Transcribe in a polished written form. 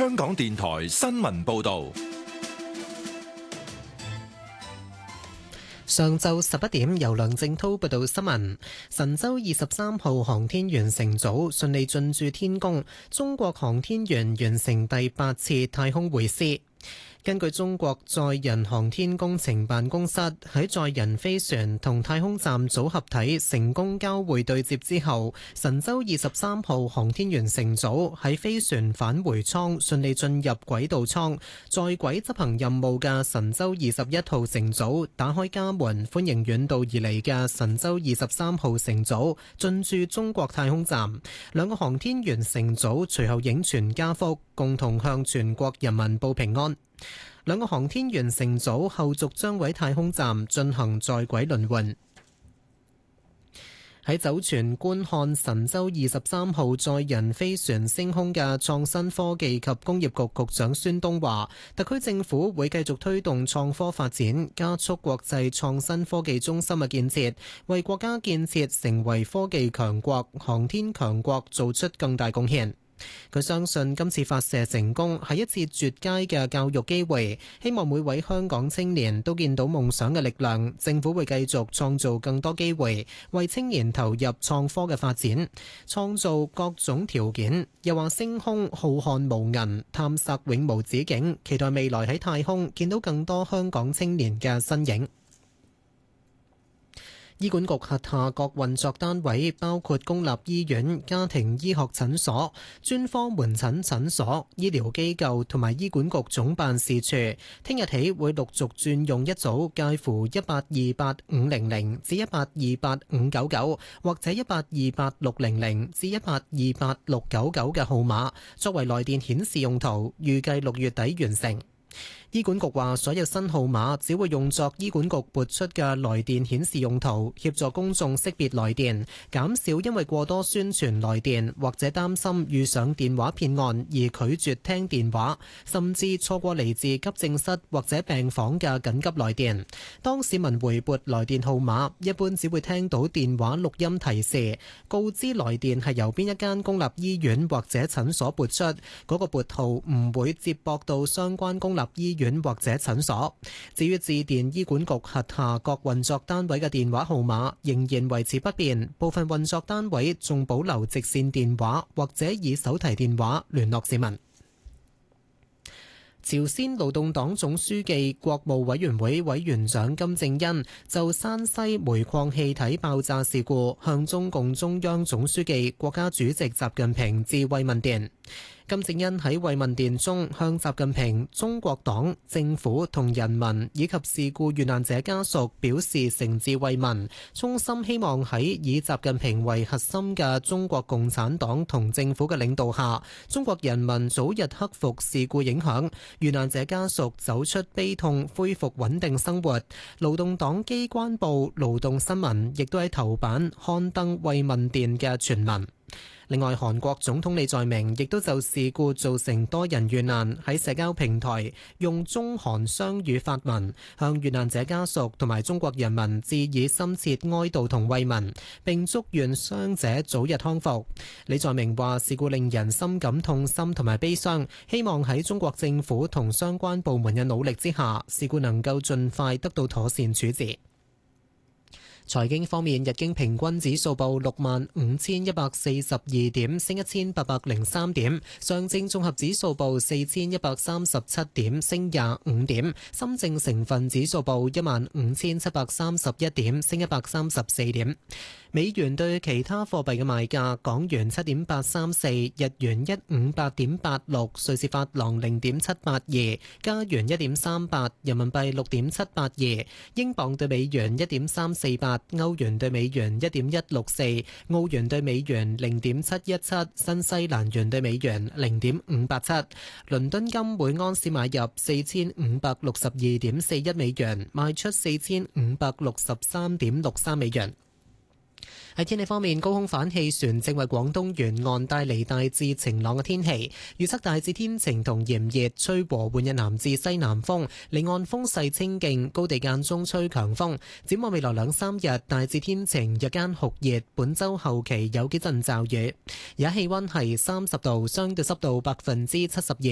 香港電台新聞報道。 上晝11點，由梁正滔報道新聞。神舟23號航天員乘組順利進駐天宮，中國航天員完成第8次太空會師。根據中國載人航天工程辦公室喺載人飛船同太空站組合體成功交會對接之後，神舟23號航天員乘組喺飛船返回艙順利進入軌道艙，在軌執行任務嘅神舟21號乘組打開家門，歡迎遠道而嚟嘅神舟23號乘組進駐中國太空站。兩個航天員乘組隨後影全家福，共同向全國人民報平安。兩個航天員乘組後續將喺太空站進行在軌輪換。喺酒泉觀看神舟23號載人飛船升空嘅創新科技及工業局局長孫東話，特區政府會繼續推動創科發展，加速國際創新科技中心嘅建設，為國家建設成為科技強國、航天強國做出更大貢獻。佢相信今次發射成功係一次絕佳嘅教育機會，希望每位香港青年都見到夢想嘅力量。政府會繼續創造更多機會，為青年投入創科嘅發展，創造各種條件。又話升空浩瀚無垠，探索永無止境，期待未來喺太空見到更多香港青年嘅身影。醫管局轄下各運作單位，包括公立醫院、家庭醫學診所、專科門診診所、醫療機構同埋醫管局總辦事處，聽日起會陸續轉用一組介乎1828500至1828599或者1828600至1828699嘅號碼，作為來電顯示用途，預計6月底完成。醫管局話，所有新號碼只會用作醫管局撥出嘅來電顯示用途，協助公眾識別來電，減少因為過多宣傳來電或者擔心遇上電話騙案而拒絕聽電話，甚至錯過嚟自急症室或者病房嘅緊急來電。當市民回撥來電號碼，一般只會聽到電話錄音提示，告知來電係由邊一間公立醫院或者診所撥出，嗰個撥號唔會接駁到相關公立醫院或者診所。至於致電醫管局轄下各運作單位嘅電話號碼仍然維持不變，部分運作單位仲保留直線電話或者以手提電話聯絡市民。朝鮮勞動黨總書記、國務委員會委員長金正恩就山西煤礦氣體爆炸事故向中共中央總書記、國家主席習近平致慰問電。金正恩喺慰問電中向習近平、中國黨、政府同人民以及事故遇難者家屬表示誠摯慰問，衷心希望喺以習近平為核心嘅中國共產黨同政府嘅領導下，中國人民早日克服事故影響，遇難者家屬走出悲痛，恢復穩定生活。勞動黨機關報《勞動新聞》亦都喺頭版刊登慰問電嘅全文。另外，韓國總統李在明亦都就事故造成多人遇難，喺社交平台用中韓雙語發文，向遇難者家屬同埋中國人民致以深切哀悼同慰問，並祝願傷者早日康復。李在明話：事故令人深感痛心同埋悲傷，希望喺中國政府同相關部門嘅努力之下，事故能夠盡快得到妥善處置。財經方面，日經平均指數報65,142點，升1803點；上證綜合指數報4137點，升25點；深證成分指數報15,731點，升134點。美元對其他貨幣嘅賣價：港元7.834，日元158.86，瑞士法郎0.782，加元1.38，人民幣6.782，英鎊對美元1.348，歐元對美元1.164，澳元對美元0.717，新西蘭元對美元0.587。倫敦金每盎司買入4562.41美元，賣出4563.63美元。喺天氣方面，高空反氣旋正為廣東沿岸帶嚟大致晴朗嘅天氣，預測大致天晴同炎熱，吹和緩嘅南至西南風，離岸風勢清勁，高地間中吹強風。展望未來2-3日，大致天晴，日間酷熱，本週後期有幾陣驟雨。而家氣溫係30度，相對濕度72%。